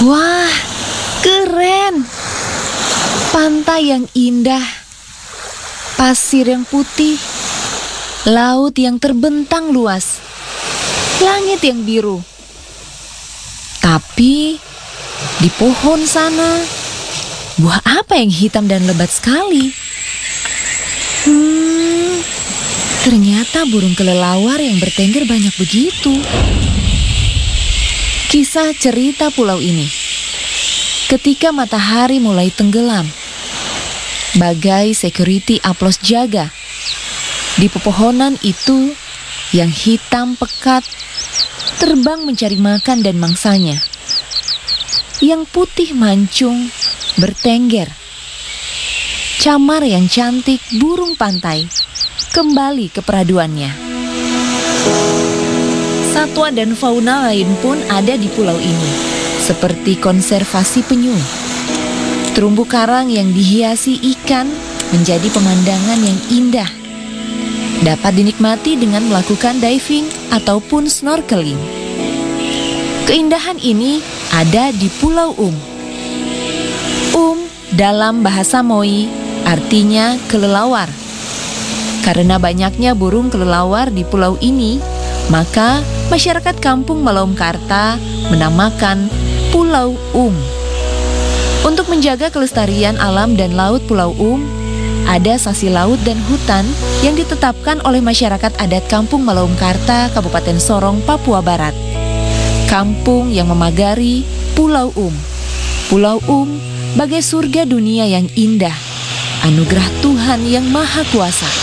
Wah, keren! Pantai yang indah, pasir yang putih, laut yang terbentang luas, langit yang biru. Tapi di pohon sana, buah apa yang hitam dan lebat sekali? Ternyata burung kelelawar yang bertengger banyak begitu. Kisah cerita pulau ini. Ketika matahari mulai tenggelam, bagai security aplos jaga, di pepohonan itu yang hitam pekat terbang mencari makan dan mangsanya. Yang putih mancung bertengger. Camar yang cantik burung pantai kembali ke peraduannya. Satwa dan fauna lain pun ada di pulau ini, seperti konservasi penyu. Terumbu karang yang dihiasi ikan menjadi pemandangan yang indah. Dapat dinikmati dengan melakukan diving ataupun snorkeling. Keindahan ini ada di Pulau dalam bahasa Moi artinya kelelawar. Karena banyaknya burung kelelawar di pulau ini, maka masyarakat kampung Malaumkarta menamakan Pulau Untuk menjaga kelestarian alam dan laut Pulau ada sasi laut dan hutan yang ditetapkan oleh masyarakat adat kampung Malaumkarta, Kabupaten Sorong, Papua Barat. Kampung yang memagari Pulau Pulau bagai surga dunia yang indah, anugerah Tuhan yang Maha Kuasa.